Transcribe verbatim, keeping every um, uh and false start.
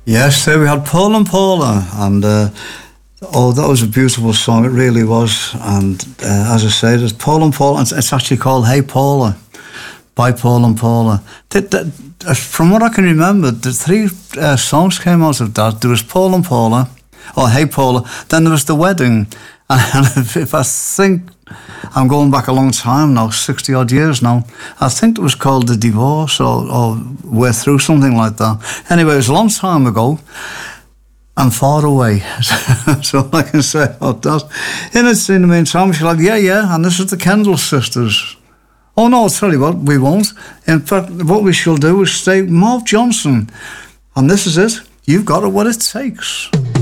Yes, there we had Paul and Paula, and uh, oh, that was a beautiful song. It really was. And uh, as I said, it's Paul and Paula. It's, it's actually called "Hey Paula" by Paul and Paula. The, the, uh, from what I can remember, the three uh, songs came out of that. There was Paul and Paula, or "Hey Paula." Then there was the wedding, and if, if I think I'm going back a long time now, sixty odd years now, I think it was called "The Divorce" or, or "We're Through," something like that. Anyway, it was a long time ago. I'm far away. That's all I can say about that. In, it, in the meantime, she's like, yeah, yeah, and this is the Kendall sisters. Oh, no, I'll tell you what, we won't. In fact, what we shall do is stay Marv Johnson. And this is it. You've got it what it takes.